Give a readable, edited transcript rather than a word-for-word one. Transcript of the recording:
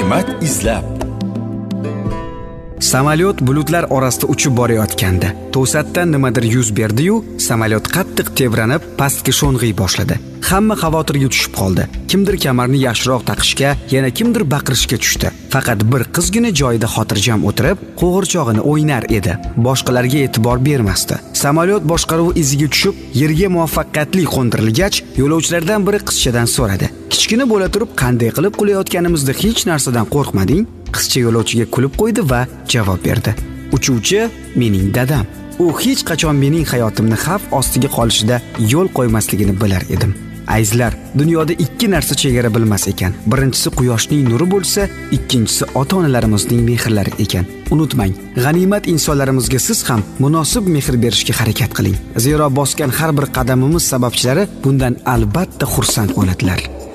G'animat izlab. Samolyot bulutlar orasida uchib borayotgandi. To'satdan nimadir yuz berdi-yu, samolyot qattiq tebranib, pastga sho'ng'iy boshladi. Hamma xavotirga tushib qoldi. Kimdir kamarni yaxshiroq taqishga, yana kimdir baqirishga tushdi. Faqat bir qizgina joyida xotirjam o'tirib, qo'g'irchog'ini o'ynar edi. Boshqalarga e'tibor bermasdi. Samolyot boshqaruv iziga tushib, yerga muvaffaqiyatli qo'ndirilgach, yo'lovchilardan biri qizchadan so'radi. Kichkina bo'la turib, qanday qilib qulayotganimizda hech narsadan qo'rqmading? Qizcha yo'lovchiga kulib qo'ydi va javob berdi. Uchuvchi mening dadam. U hech qachon mening hayotimni xavf ostiga qolishida yo'l qo'ymasligini bilar edim. Azizlar, dunyoda ikki narsa chegara bilmas ekan. Birinchisi quyoshning nuri bo'lsa, ikkinchisi ota-onalarimizning mehrlari ekan. Unutmang, g'animat insonlarimizga siz ham munosib mehr berishga harakat qiling. Zero bosgan har bir qadamimiz sababchilari bundan albatta xursand bo'ladilar.